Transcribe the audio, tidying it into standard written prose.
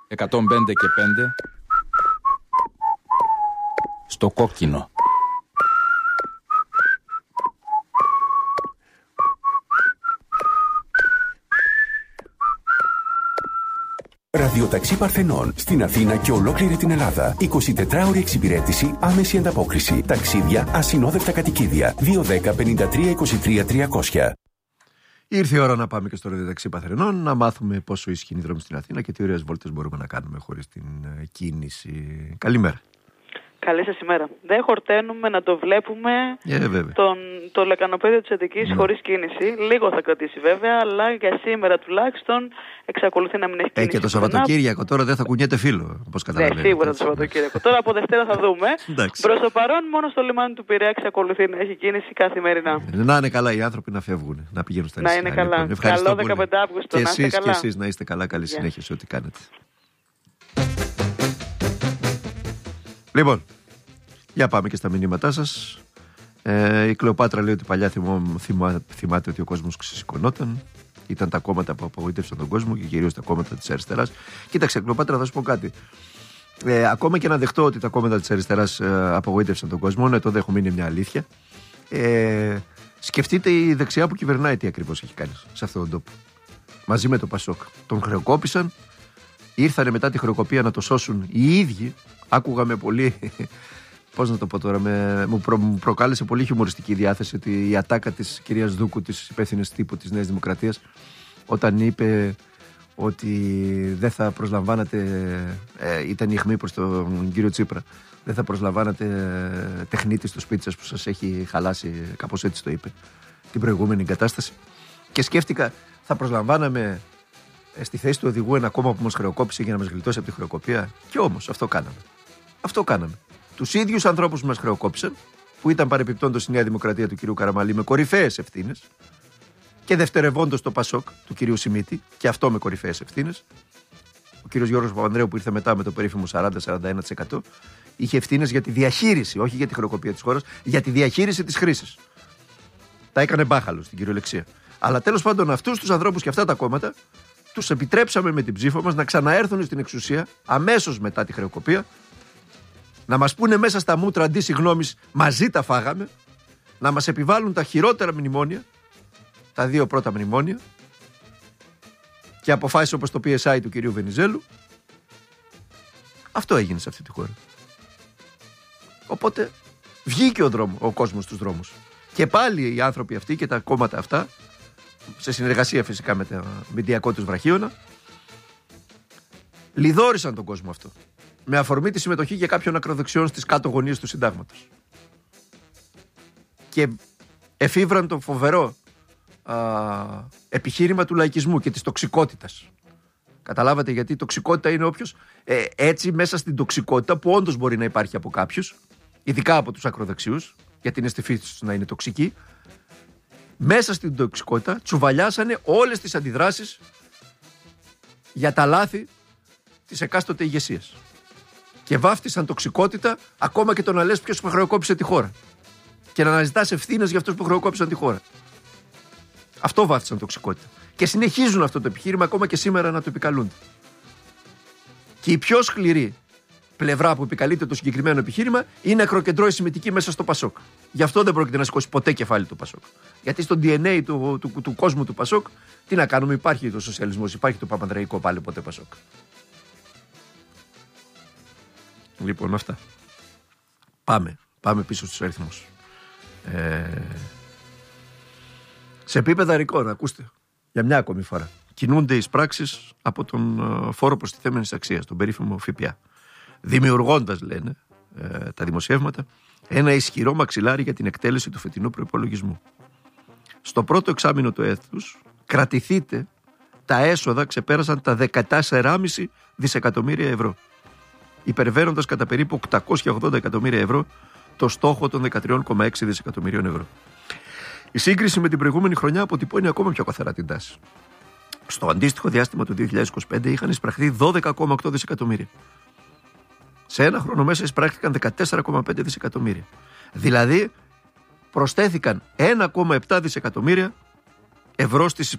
105 και 5 στο κόκκινο. Ραδιοταξί Παρθενών στην Αθήνα και ολόκληρη την Ελλάδα. 24ωρη εξυπηρέτηση, άμεση ανταπόκριση. Ταξίδια, ασυνόδευτα κατοικίδια. 210 53 23 300. Ήρθε η ώρα να πάμε και στο Ραδιοταξί Παρθενών να μάθουμε πόσο ισχυρή δρόμη στην Αθήνα και τι ωραίες βόλτες μπορούμε να κάνουμε χωρίς την κίνηση. Καλημέρα. Καλή σας ημέρα. Δεν χορταίνουμε να το βλέπουμε το λεκανοπέδιο της Αττικής χωρίς κίνηση. Λίγο θα κρατήσει βέβαια, αλλά για σήμερα τουλάχιστον εξακολουθεί να μην έχει κίνηση. Και το Σαββατοκύριακο τώρα δεν θα κουνιέται φύλλο, όπως καταλαβαίνετε. Ναι, σίγουρα το Σαββατοκύριακο. Τώρα από Δευτέρα θα δούμε. Προς το παρόν, μόνο στο λιμάνι του Πειραιά εξακολουθεί να έχει κίνηση καθημερινά. Να είναι καλά οι άνθρωποι να φεύγουν, να πηγαίνουν στα νησιά. Να είναι καλά. Καλό 15 Αύγουστο. Και εσείς να είστε καλά. Καλή συνέχεια σε ό,τι κάνετε. Λοιπόν. Για πάμε και στα μηνύματά σας. Η Κλεοπάτρα λέει ότι παλιά θυμάται ότι ο κόσμος ξεσηκωνόταν. Ήταν τα κόμματα που απογοήτευσαν τον κόσμο και κυρίως τα κόμματα της αριστεράς. Κοίταξε, Κλεοπάτρα, θα σου πω κάτι. Ακόμα και να δεχτώ ότι τα κόμματα της αριστεράς απογοήτευσαν τον κόσμο, ναι, το δέχομαι, είναι μια αλήθεια. Σκεφτείτε η δεξιά που κυβερνάει τι ακριβώς έχει κάνει σε αυτόν τον τόπο. Μαζί με το Πασόκ. Τον χρεοκόπησαν. Ήρθανε μετά τη χρεοκοπία να το σώσουν οι ίδιοι. Άκουγα με πολύ. Πώς να το πω τώρα, μου προκάλεσε πολύ χιουμοριστική διάθεση ότι η ατάκα της κυρίας Δούκου, της υπεύθυνης τύπου της Νέας Δημοκρατίας, όταν είπε ότι δεν θα προσλαμβάνατε, ήταν η αιχμή προς τον κύριο Τσίπρα, δεν θα προσλαμβάνατε τεχνίτη στο σπίτι σας που σας έχει χαλάσει, κάπως έτσι το είπε, την προηγούμενη κατάσταση. Και σκέφτηκα, θα προσλαμβάναμε στη θέση του οδηγού ένα κόμμα που μας χρεοκόπησε για να μας γλιτώσει από τη χρεοκοπία. Και όμως αυτό κάναμε. Τους ίδιους ανθρώπους που μας χρεοκόπησαν, που ήταν παρεπιπτόντως η Νέα Δημοκρατία του κυρίου Καραμαλή με κορυφαίες ευθύνες, και δευτερευόντως το Πασόκ του κυρίου Σιμίτη, και αυτό με κορυφαίες ευθύνες. Ο κύριος Γιώργος Παπανδρέου, που ήρθε μετά με το περίφημο 40-41%, είχε ευθύνες για τη διαχείριση, όχι για τη χρεοκοπία της χώρας, για τη διαχείριση της χρήσης. Τα έκανε μπάχαλο στην κυριολεξία. Αλλά τέλος πάντων, αυτούς τους ανθρώπους και αυτά τα κόμματα τους επιτρέψαμε με την ψήφο μας να ξαναέρθουν στην εξουσία αμέσως μετά τη χρεοκοπία. Να μας πούνε μέσα στα μούτρα αντί συγγνώμης, μαζί τα φάγαμε. Να μας επιβάλλουν τα χειρότερα μνημόνια, τα δύο πρώτα μνημόνια, και αποφάσεις όπως το PSI του κυρίου Βενιζέλου. Αυτό έγινε σε αυτή τη χώρα. Οπότε βγήκε ο κόσμος στους δρόμους. Και πάλι οι άνθρωποι αυτοί και τα κόμματα αυτά, σε συνεργασία φυσικά με τα μηντιακό τους βραχίωνα, λιδόρισαν τον κόσμο αυτό. Με αφορμή τη συμμετοχή για κάποιων ακροδεξιών στις κάτω γωνίες του συντάγματος. Και εφήβραν το φοβερό επιχείρημα του λαϊκισμού και της τοξικότητας. Καταλάβατε γιατί η τοξικότητα είναι όποιος έτσι μέσα στην τοξικότητα που όντως μπορεί να υπάρχει από κάποιους, ειδικά από τους ακροδεξιούς, γιατί είναι στη φύση τους να είναι τοξικοί, μέσα στην τοξικότητα τσουβαλιάσανε όλες τις αντιδράσεις για τα λάθη της εκάστοτε ηγεσίας. Και βάφτισαν τοξικότητα ακόμα και το να λες ποιος χρεοκόπησε τη χώρα. Και να αναζητάς ευθύνες για αυτούς που χρεοκόπησαν τη χώρα. Αυτό βάφτισαν τοξικότητα. Και συνεχίζουν αυτό το επιχείρημα ακόμα και σήμερα να το επικαλούνται. Και η πιο σκληρή πλευρά που επικαλείται το συγκεκριμένο επιχείρημα είναι ακροκεντρώη συμμετική μέσα στο Πασόκ. Γι' αυτό δεν πρόκειται να σηκώσει ποτέ κεφάλι του Πασόκ. Γιατί στο DNA του κόσμου του Πασόκ, τι να κάνουμε, υπάρχει το σοσιαλισμός, υπάρχει το παπανδρεϊκό πάλι ποτέ Πασόκ. Λοιπόν, αυτά. Πάμε πίσω στους αριθμούς. Σε επίπεδα ρεκόρ, ακούστε, για μια ακόμη φορά. Κινούνται οι εισπράξεις από τον φόρο προστιθέμενης αξίας, τον περίφημο ΦΠΑ. Δημιουργώντας, λένε τα δημοσιεύματα, ένα ισχυρό μαξιλάρι για την εκτέλεση του φετινού προϋπολογισμού. Στο πρώτο εξάμηνο του έτους, κρατηθείτε, τα έσοδα ξεπέρασαν τα 14,5 δισεκατομμύρια ευρώ. Υπερβαίνοντας κατά περίπου 880 εκατομμύρια ευρώ το στόχο των 13,6 δισεκατομμυρίων ευρώ. Η σύγκριση με την προηγούμενη χρονιά αποτυπώνει ακόμα πιο καθαρά την τάση. Στο αντίστοιχο διάστημα του 2025 είχαν εισπραχθεί 12,8 δισεκατομμύρια. Σε ένα χρόνο μέσα εισπράχθηκαν 14,5 δισεκατομμύρια. Δηλαδή προσθέθηκαν 1,7 δισεκατομμύρια ευρώ στις